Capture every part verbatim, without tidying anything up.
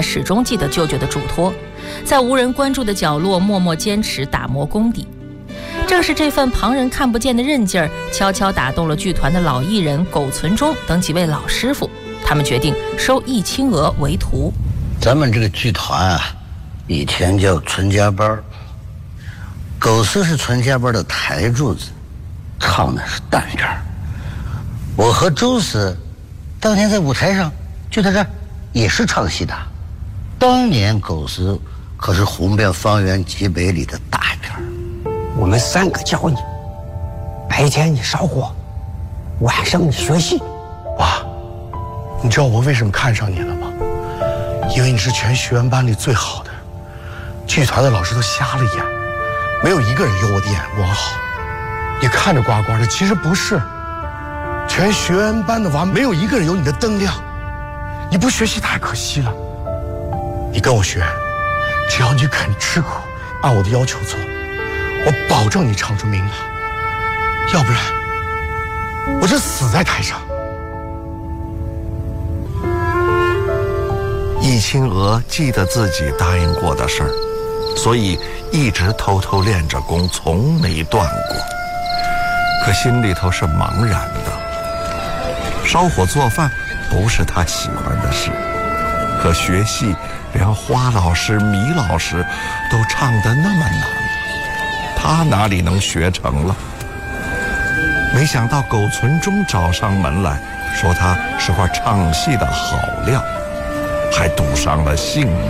他始终记得舅舅的嘱托，在无人关注的角落默默坚持打磨功底。正是这份旁人看不见的韧劲儿，悄悄打动了剧团的老艺人苟存中等几位老师傅，他们决定收易清娥为徒。 咱们这个剧团啊，以前叫存家班，苟四是存家班的台柱子，唱的是单点儿。我和周四当年在舞台上就在这儿也是唱戏的。当年苟四可是红遍方圆几百里的大片儿。 我们三个教你，白天你烧火，晚上你学戏。 爸，你知道我为什么看上你了吗？因为你是全学员班里最好的，剧团的老师都瞎了眼，没有一个人有我的眼光好。你看着呱呱的，其实不是，全学员班的娃没有一个人有你的灯亮。你不学习太可惜了。你跟我学，只要你肯吃苦，按我的要求做，我保证你唱出名来，要不然我就死在台上。 易清娥记得自己答应过的事儿，所以一直偷偷练着功，从没断过。可心里头是茫然的。烧火做饭不是他喜欢的事，可学戏连花老师、米老师都唱得那么难，他哪里能学成了？没想到苟存中找上门来，说他是块唱戏的好料，还赌上了性命。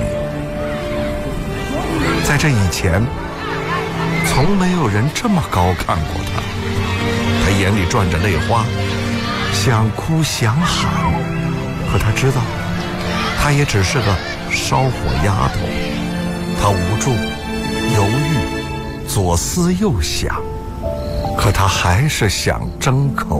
在这以前，从没有人这么高看过他。他眼里转着泪花，想哭想喊，可他知道，他也只是个烧火丫头。他无助、犹豫、左思右想，可他还是想争口